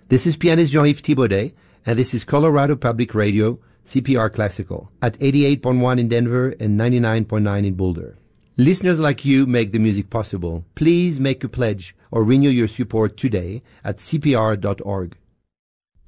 This is pianist Jean-Yves Thibaudet, and this is Colorado Public Radio, CPR Classical, at 88.1 in Denver and 99.9 in Boulder. Listeners like you make the music possible. Please make a pledge or renew your support today at cpr.org.